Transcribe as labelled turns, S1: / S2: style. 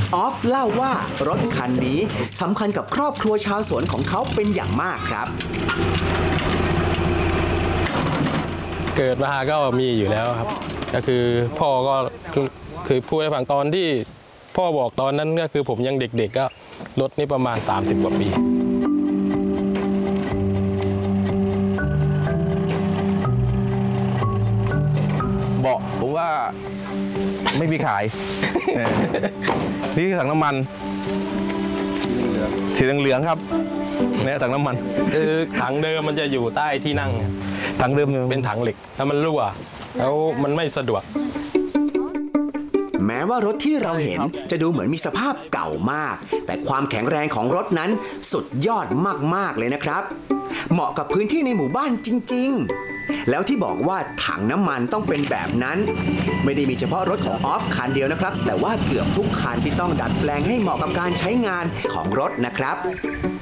S1: ออฟเล่าว่ารถคันนี้สำคัญกับครอบครัวชาวสวนของเขาเป็นอย่างมากครับ
S2: เกิดมาก็มีอยู่แล้วครับก็คือพ่อก็คือพูดให้ฟังตอนที่พ่อบอกตอนนั้นก็คือผมยังเด็กๆก็รถนี่ประมาณ30 กว่าปี
S3: เบาะผมว่าไม่มีขาย นี่คือถังน้ำมันสีเหลืองครับเนี่ยถังน้ำมัน
S2: คือถังเดิมมันจะอยู่ใต้ที่นั่ง
S3: ถังเดิม
S2: เป็นถังเหล็กแล้วมันรั่วแล้วมันไม่สะดวก
S1: แม้ว่ารถที่เราเห็นจะดูเหมือนมีสภาพเก่ามากแต่ความแข็งแรงของรถนั้นสุดยอดมากๆเลยนะครับเหมาะกับพื้นที่ในหมู่บ้านจริงๆแล้วที่บอกว่าถังน้ำมันต้องเป็นแบบนั้นไม่ได้มีเฉพาะรถของออฟคันเดียวนะครับแต่ว่าเกือบทุกคันที่ต้องดัดแปลงให้เหมาะกับการใช้งานของรถนะครับ